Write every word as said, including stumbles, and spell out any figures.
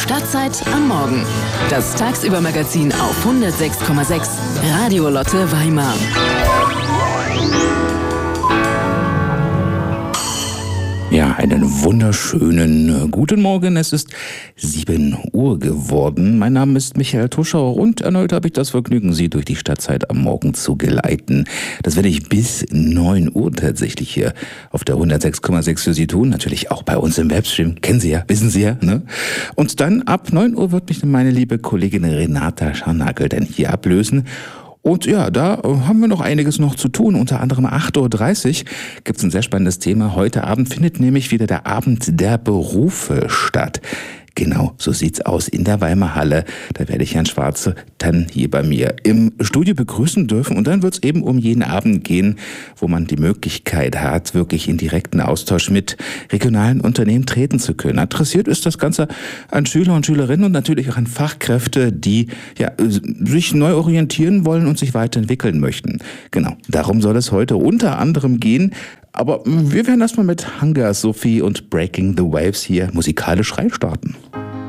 Stadtzeit am Morgen. Das Tagsübermagazin auf hundertsechs Komma sechs Radio Lotte Weimar. Ja, einen wunderschönen guten Morgen. Es ist sieben Uhr geworden. Mein Name ist Michael Tuschauer und erneut habe ich das Vergnügen, Sie durch die Stadtzeit am Morgen zu geleiten. Das werde ich bis neun Uhr tatsächlich hier auf der hundertsechs Komma sechs für Sie tun. Natürlich auch bei uns im Webstream. Kennen Sie ja, wissen Sie ja, ne? Und dann ab neun Uhr wird mich meine liebe Kollegin Renata Scharnagel dann hier ablösen. Und ja, da haben wir noch einiges noch zu tun. Unter anderem acht Uhr dreißig gibt es ein sehr spannendes Thema. Heute Abend findet nämlich wieder der Abend der Berufe statt. Genau, so sieht's aus in der Weimar Halle. Da werde ich Herrn Schwarze dann hier bei mir im Studio begrüßen dürfen. Und dann wird's eben um jeden Abend gehen, wo man die Möglichkeit hat, wirklich in direkten Austausch mit regionalen Unternehmen treten zu können. Adressiert ist das Ganze an Schüler und Schülerinnen und natürlich auch an Fachkräfte, die ja sich neu orientieren wollen und sich weiterentwickeln möchten. Genau, darum soll es heute unter anderem gehen. Aber wir werden erstmal mit Hunger, Sophie und Breaking the Waves hier musikalisch reinstarten.